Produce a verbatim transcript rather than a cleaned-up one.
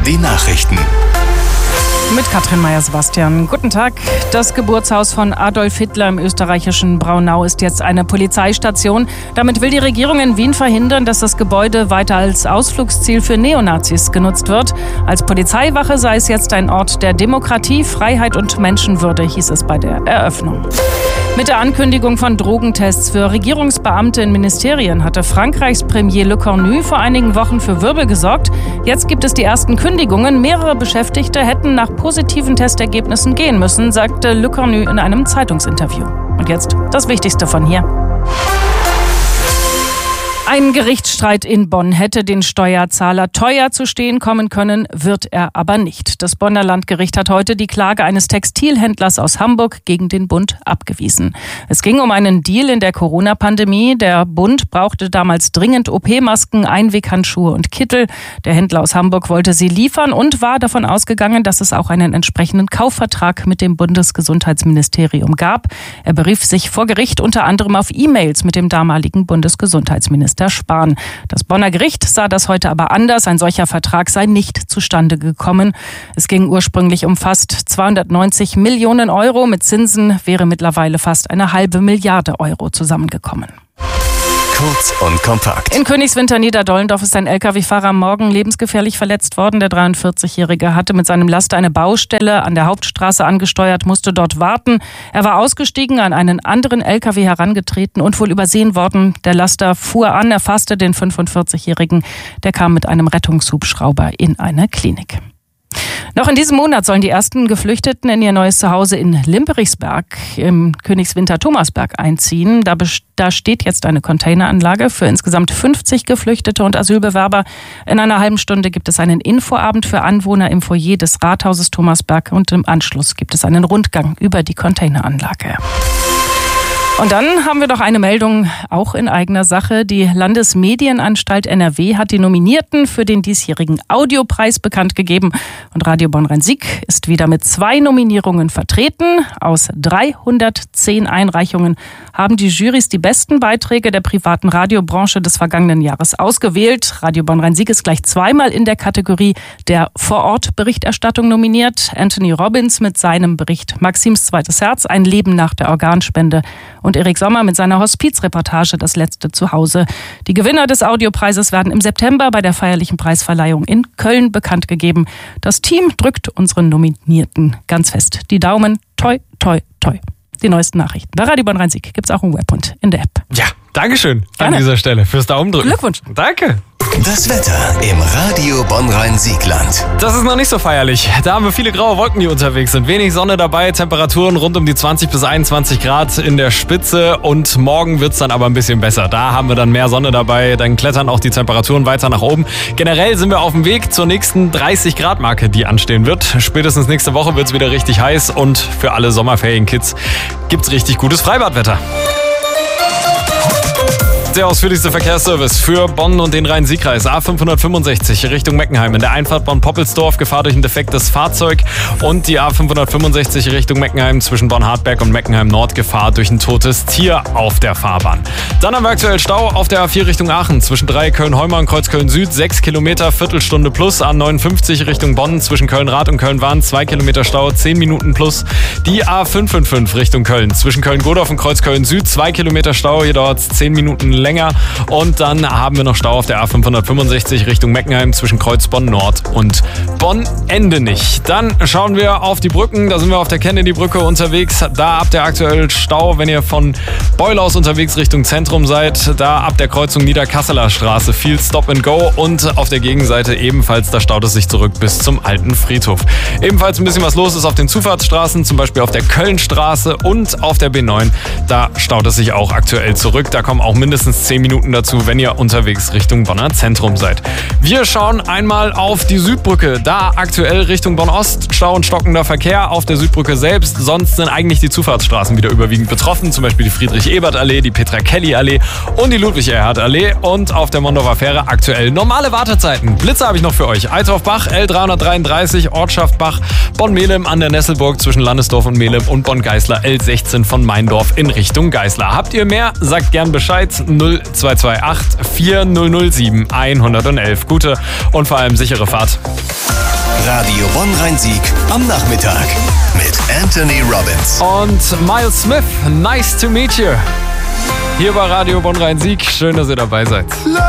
die Nachrichten. Mit Katrin Meyer-Sebastian. Guten Tag. Das Geburtshaus von Adolf Hitler im österreichischen Braunau ist jetzt eine Polizeistation. Damit will die Regierung in Wien verhindern, dass das Gebäude weiter als Ausflugsziel für Neonazis genutzt wird. Als Polizeiwache sei es jetzt ein Ort der Demokratie, Freiheit und Menschenwürde, hieß es bei der Eröffnung. Mit der Ankündigung von Drogentests für Regierungsbeamte in Ministerien hatte Frankreichs Premier Le Cornu vor einigen Wochen für Wirbel gesorgt. Jetzt gibt es die ersten Kündigungen. Mehrere Beschäftigte hätten nach positiven Testergebnissen gehen müssen, sagte Le Cornu in einem Zeitungsinterview. Und jetzt das Wichtigste von hier. Ein Gerichtsstreit in Bonn hätte den Steuerzahler teuer zu stehen kommen können, wird er aber nicht. Das Bonner Landgericht hat heute die Klage eines Textilhändlers aus Hamburg gegen den Bund abgewiesen. Es ging um einen Deal in der Corona-Pandemie. Der Bund brauchte damals dringend O P-Masken, Einweghandschuhe und Kittel. Der Händler aus Hamburg wollte sie liefern und war davon ausgegangen, dass es auch einen entsprechenden Kaufvertrag mit dem Bundesgesundheitsministerium gab. Er berief sich vor Gericht unter anderem auf E-Mails mit dem damaligen Bundesgesundheitsminister Spahn. Das Bonner Gericht sah das heute aber anders. Ein solcher Vertrag sei nicht zustande gekommen. Es ging ursprünglich um fast zweihundertneunzig Millionen Euro. Mit Zinsen wäre mittlerweile fast eine halbe Milliarde Euro zusammengekommen. Kurz und kompakt. In Königswinter Niederdollendorf ist ein L K W-Fahrer am Morgen lebensgefährlich verletzt worden. Der dreiundvierzigjährige hatte mit seinem Laster eine Baustelle an der Hauptstraße angesteuert, musste dort warten. Er war ausgestiegen, an einen anderen L K W herangetreten und wohl übersehen worden. Der Laster fuhr an, erfasste den fünfundvierzigjährigen. Der kam mit einem Rettungshubschrauber in eine Klinik. Noch in diesem Monat sollen die ersten Geflüchteten in ihr neues Zuhause in Limperichsberg im Königswinter Thomasberg einziehen. Da, da steht jetzt eine Containeranlage für insgesamt fünfzig Geflüchtete und Asylbewerber. In einer halben Stunde gibt es einen Infoabend für Anwohner im Foyer des Rathauses Thomasberg und im Anschluss gibt es einen Rundgang über die Containeranlage. Und dann haben wir noch eine Meldung, auch in eigener Sache. Die Landesmedienanstalt N R W hat die Nominierten für den diesjährigen Audiopreis bekannt gegeben. Und Radio Bonn-Rhein-Sieg ist wieder mit zwei Nominierungen vertreten. Aus dreihundertzehn Einreichungen haben die Jurys die besten Beiträge der privaten Radiobranche des vergangenen Jahres ausgewählt. Radio Bonn-Rhein-Sieg ist gleich zweimal in der Kategorie der Vorort-Berichterstattung nominiert. Anthony Robbins mit seinem Bericht Maxims zweites Herz, ein Leben nach der Organspende. Und Erik Sommer mit seiner Hospizreportage Das letzte Zuhause. Die Gewinner des Audiopreises werden im September bei der feierlichen Preisverleihung in Köln bekannt gegeben. Das Team drückt unseren Nominierten ganz fest die Daumen. Toi, toi, toi. Die neuesten Nachrichten bei Radio Bonn-Rhein-Sieg gibt es auch im Web und in der App. Ja, Dankeschön Gerne. An dieser Stelle fürs Daumendrücken. Glückwunsch. Danke. Das Wetter im Radio Bonn-Rhein-Siegland. Das ist noch nicht so feierlich. Da haben wir viele graue Wolken, die unterwegs sind. Wenig Sonne dabei, Temperaturen rund um die zwanzig bis einundzwanzig Grad in der Spitze. Und morgen wird's dann aber ein bisschen besser. Da haben wir dann mehr Sonne dabei. Dann klettern auch die Temperaturen weiter nach oben. Generell sind wir auf dem Weg zur nächsten dreißig Grad Marke, die anstehen wird. Spätestens nächste Woche wird's wieder richtig heiß. Und für alle Sommerferien-Kids gibt's richtig gutes Freibadwetter. Der ausführlichste Verkehrsservice für Bonn und den Rhein-Sieg-Kreis. A fünfhundertfünfundsechzig Richtung Meckenheim. In der Einfahrt Bonn-Poppelsdorf Gefahr durch ein defektes Fahrzeug. Und die A fünfhundertfünfundsechzig Richtung Meckenheim zwischen Bonn-Hartberg und Meckenheim-Nord. Gefahr durch ein totes Tier auf der Fahrbahn. Dann haben wir aktuell Stau auf der A vier Richtung Aachen. Zwischen Dreieck-Köln-Heumer und Kreuzköln-Süd. sechs Kilometer, Viertelstunde plus. A neunundfünfzig Richtung Bonn. Zwischen Köln-Rad und Köln-Wahn. zwei Kilometer Stau, zehn Minuten plus. Die A fünfhundertfünfundfünfzig Richtung Köln. Zwischen Köln-Godorf und Kreuzköln-Süd. zwei Kilometer Stau. Hier dauert es zehn Minuten länger. Und dann haben wir noch Stau auf der A fünfhundertfünfundsechzig Richtung Meckenheim zwischen Kreuzbonn Nord und Bonn-Endenich. Dann schauen wir auf die Brücken. Da sind wir auf der Kennedy-Brücke unterwegs. Da habt ihr aktuell Stau, wenn ihr von Beul aus unterwegs Richtung Zentrum seid. Da ab der Kreuzung Niederkasseler Straße viel Stop and Go. Und auf der Gegenseite ebenfalls, da staut es sich zurück bis zum alten Friedhof. Ebenfalls ein bisschen was los ist auf den Zufahrtsstraßen, zum Beispiel auf der Kölnstraße und auf der B neun. Da staut es sich auch aktuell zurück. Da kommen auch mindestens zehn Minuten dazu, wenn ihr unterwegs Richtung Bonner Zentrum seid. Wir schauen einmal auf die Südbrücke. Da aktuell Richtung Bonn-Ost Stau und stockender Verkehr auf der Südbrücke selbst. Sonst sind eigentlich die Zufahrtsstraßen wieder überwiegend betroffen. Zum Beispiel die Friedrich-Ebert-Allee, die Petra-Kelly-Allee und die Ludwig-Erhard-Allee. Und auf der Mondorfer Fähre aktuell normale Wartezeiten. Blitze habe ich noch für euch. Eitorf-Bach, L dreihundertdreiunddreißig, Ortschaft Bach, Bonn-Melem an der Nesselburg zwischen Landesdorf und Melem und Bonn-Geißler, L sechzehn von Meindorf in Richtung Geißler. Habt ihr mehr? Sagt gern Bescheid. null zwei zwei acht vier null null sieben eins null eins. Gute und vor allem sichere Fahrt. Radio Bonn-Rhein-Sieg am Nachmittag mit Anthony Robbins. Und Miles Smith, nice to meet you. Hier bei Radio Bonn-Rhein-Sieg. Schön, dass ihr dabei seid.